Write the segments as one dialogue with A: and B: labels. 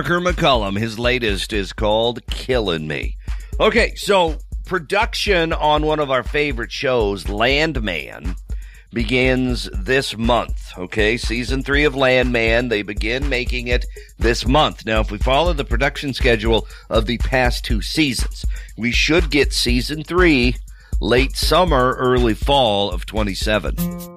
A: Parker McCullum. His latest is called Killing Me. Okay, so production on one of our favorite shows, Landman, begins this month. Okay, season 3 of Landman, they begin making it this month. Now, if we follow the production schedule of the past 2 seasons, we should get season 3 late summer, early fall of 27.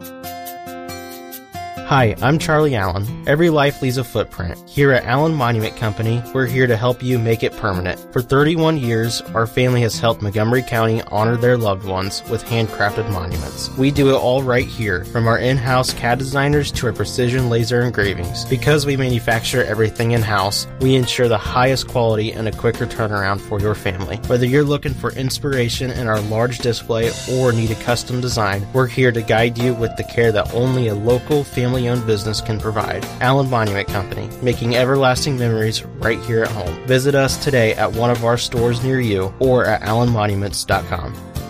B: Hi, I'm Charlie Allen. Every life leaves a footprint. Here at Allen Monument Company, we're here to help you make it permanent. For 31 years, our family has helped Montgomery County honor their loved ones with handcrafted monuments. We do it all right here, from our in-house CAD designers to our precision laser engravings. Because we manufacture everything in-house, we ensure the highest quality and a quicker turnaround for your family. Whether you're looking for inspiration in our large display or need a custom design, we're here to guide you with the care that only a local family-owned business can provide. Allen Monument Company, making everlasting memories right here at home. Visit us today at one of our stores near you or at allenmonuments.com.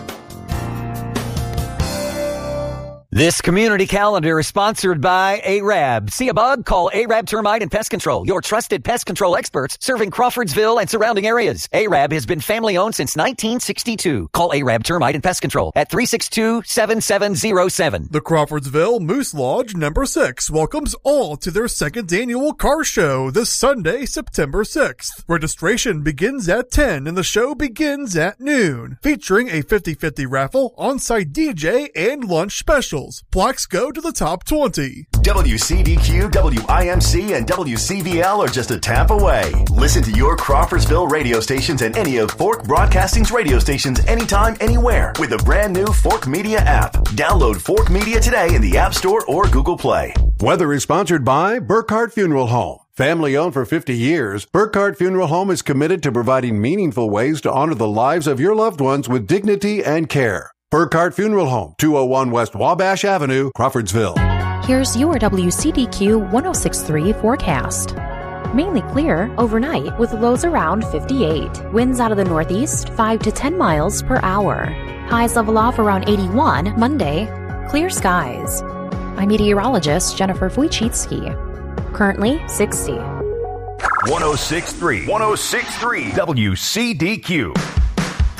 C: This community calendar is sponsored by ARAB. See a bug? Call ARAB Termite and Pest Control, your trusted pest control experts serving Crawfordsville and surrounding areas. ARAB has been family-owned since 1962. Call ARAB Termite and Pest Control at 362-7707.
D: The Crawfordsville Moose Lodge number 6 welcomes all to their 2nd annual car show this Sunday, September 6th. Registration begins at 10 and the show begins at noon, featuring a 50-50 raffle, on-site DJ, and lunch specials. Blacks go to the top 20.
E: WCDQ, WIMC, and WCVL are just a tap away. Listen to your Crawfordsville radio stations and any of Fork Broadcasting's radio stations anytime, anywhere with the brand new Fork Media app. Download Fork Media today in the App Store or Google Play.
F: Weather is sponsored by Burkhardt Funeral Home. Family owned for 50 years, Burkhardt Funeral Home is committed to providing meaningful ways to honor the lives of your loved ones with dignity and care. Burkhardt Funeral Home, 201 West Wabash Avenue, Crawfordsville.
G: Here's your WCDQ 106.3 forecast. Mainly clear overnight with lows around 58. Winds out of the northeast 5 to 10 miles per hour. Highs level off around 81 Monday. Clear skies. I'm meteorologist Jennifer Wojcicki. Currently 60.
E: 106.3 WCDQ.